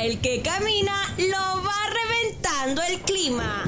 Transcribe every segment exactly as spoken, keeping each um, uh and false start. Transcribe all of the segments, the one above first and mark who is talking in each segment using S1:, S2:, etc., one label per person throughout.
S1: el que camina lo va reventando el clima.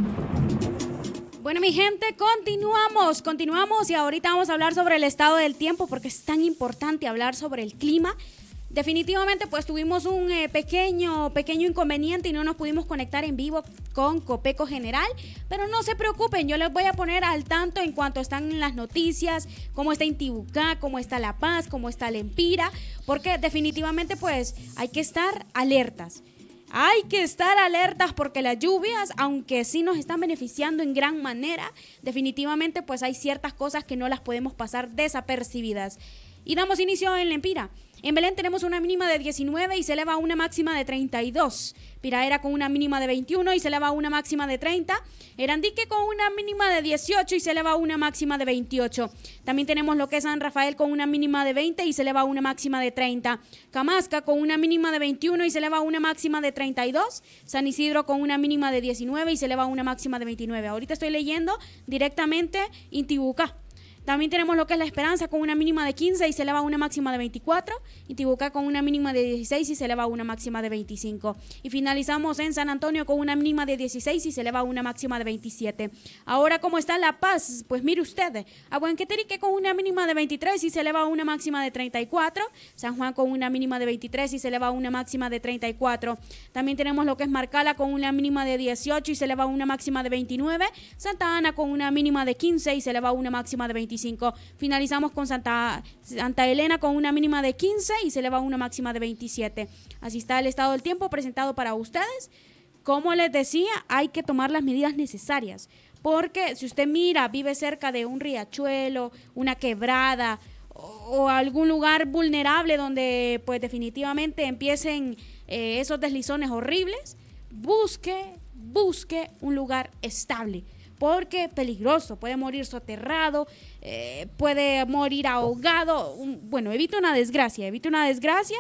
S2: Bueno, mi gente, continuamos, continuamos y ahorita vamos a hablar sobre el estado del tiempo porque es tan importante hablar sobre el clima. Definitivamente pues tuvimos un eh, pequeño, pequeño inconveniente y no nos pudimos conectar en vivo con Copeco General, pero no se preocupen, yo les voy a poner al tanto en cuanto están las noticias, cómo está Intibucá, cómo está La Paz, cómo está Lempira, porque definitivamente pues hay que estar alertas. Hay que estar alertas porque las lluvias, aunque sí nos están beneficiando en gran manera, definitivamente pues hay ciertas cosas que no las podemos pasar desapercibidas. Y damos inicio en Lempira. En Belén tenemos una mínima de diecinueve y se eleva a una máxima de treinta y dos. Piraera con una mínima de veintiuno y se eleva a una máxima de treinta. Erandique con una mínima de dieciocho y se eleva a una máxima de veintiocho. También tenemos lo que es San Rafael con una mínima de veinte y se eleva a una máxima de treinta. Camasca con una mínima de veintiuno y se eleva a una máxima de treinta y dos. San Isidro con una mínima de diecinueve y se eleva a una máxima de veintinueve. Ahorita estoy leyendo directamente Intibucá. También tenemos lo que es La Esperanza con una mínima de quince y se eleva a una máxima de veinticuatro. Intibucá con una mínima de dieciséis y se eleva a una máxima de veinticinco. Y finalizamos en San Antonio con una mínima de dieciséis y se eleva a una máxima de veintisiete. Ahora, ¿cómo está La Paz? Pues mire usted, Aguanqueterique con una mínima de veintitrés y se eleva a una máxima de treinta y cuatro. San Juan con una mínima de veintitrés y se eleva a una máxima de treinta y cuatro. También tenemos lo que es Marcala con una mínima de dieciocho y se eleva a una máxima de veintinueve. Santa Ana con una mínima de quince y se eleva a una máxima de veinticinco. Finalizamos con Santa, Santa Elena con una mínima de quince y se eleva a una máxima de veintisiete. Así está el estado del tiempo presentado para ustedes. Como les decía, hay que tomar las medidas necesarias, porque si usted mira, vive cerca de un riachuelo, una quebrada o, o algún lugar vulnerable donde pues definitivamente empiecen eh, esos deslizones horribles, busque, busque un lugar estable. Porque peligroso, puede morir soterrado, eh, puede morir ahogado, un, bueno, evite una desgracia, evite una desgracia,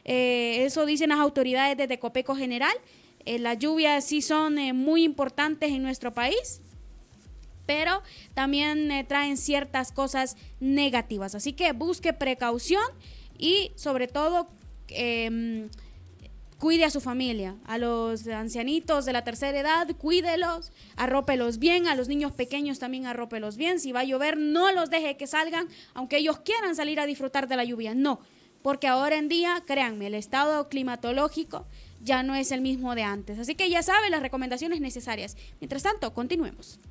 S2: eh, eso dicen las autoridades desde Copeco General. Eh, las lluvias sí son eh, muy importantes en nuestro país, pero también eh, traen ciertas cosas negativas, así que busque precaución y sobre todo eh, cuide a su familia, a los ancianitos de la tercera edad, cuídelos, arrópelos bien, a los niños pequeños también arrópelos bien. Si va a llover, no los deje que salgan, aunque ellos quieran salir a disfrutar de la lluvia, no, porque ahora en día, créanme, el estado climatológico ya no es el mismo de antes. Así que ya saben las recomendaciones necesarias. Mientras tanto, continuemos.